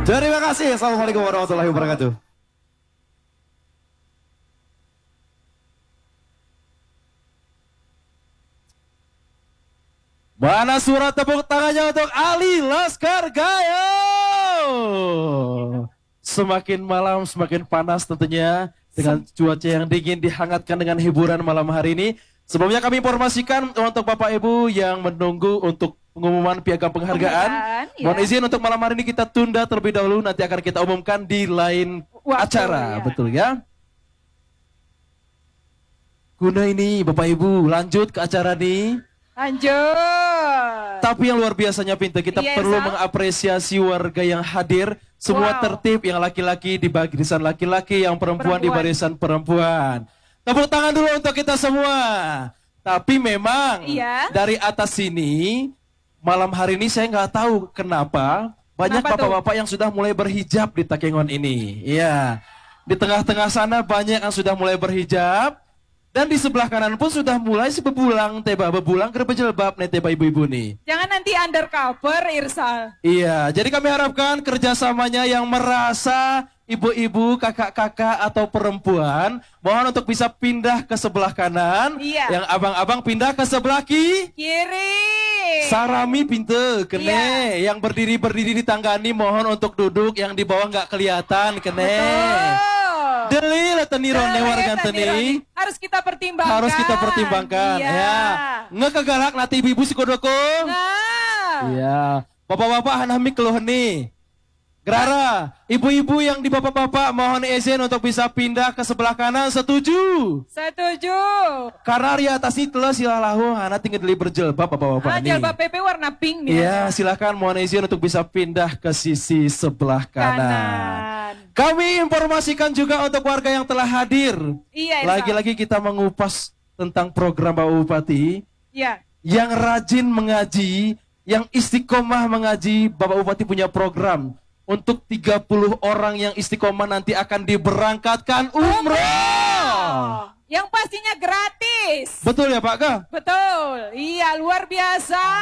Terima kasih. Assalamualaikum warahmatullahi wabarakatuh. Mana surat tepuk tangannya untuk Ali Laskar Gayo? Semakin malam semakin panas tentunya dengan cuaca yang dingin dihangatkan dengan hiburan malam hari ini. Sebelumnya kami informasikan untuk Bapak Ibu yang menunggu untuk pengumuman piagam penghargaan. Ya. Mohon izin untuk malam hari ini kita tunda terlebih dahulu, nanti akan kita umumkan di lain acara, ya. betul ya? Guna ini Bapak Ibu lanjut ke acara nih. Lanjut. Tapi yang luar biasanya Pintu, kita perlu mengapresiasi warga yang hadir. Semua tertib, yang laki-laki di barisan laki-laki, yang perempuan di barisan perempuan. Tepuk tangan dulu untuk kita semua. Tapi memang dari atas sini, malam hari ini saya nggak tahu kenapa banyak bapak-bapak yang sudah mulai berhijab di Takengon ini. Iya, di tengah-tengah sana banyak yang sudah mulai berhijab. Dan di sebelah kanan pun sudah mulai bebulang kerbejelbab nih teba ibu-ibu nih. Jangan nanti undercover Irsal. Iya, jadi kami harapkan kerjasamanya yang merasa ibu-ibu, kakak-kakak atau perempuan, mohon untuk bisa pindah ke sebelah kanan. Yang abang-abang pindah ke sebelah kiri. Sarami pintu kene. Yang berdiri di tangga ini mohon untuk duduk, yang di bawah nggak kelihatan kene. Betul. Deli letenirone warga teni. Harus kita pertimbangkan. Ya. Ngekegalak nanti ibu-ibu si kodoko. Nah. Iya. Bapak-bapak hanami keluh nih. Gerara, ibu-ibu yang di bapak-bapak mohon izin untuk bisa pindah ke sebelah kanan. Setuju? Setuju. Karena di atas itu silalahu anak tinggal deli berjilbab bapak-bapak nih. Jilbab PP warna pink nih. Iya, silakan mohon izin untuk bisa pindah ke sisi sebelah kanan. Kami informasikan juga untuk warga yang telah hadir. Iya. Lagi-lagi kita mengupas tentang program Bapak Bupati. Iya. Yang rajin mengaji, yang istiqomah mengaji, Bapak Bupati punya program. Untuk 30 orang yang istiqomah nanti akan diberangkatkan umroh. Yang pastinya gratis. Betul ya Pak Kak? Betul. Iya, luar biasa.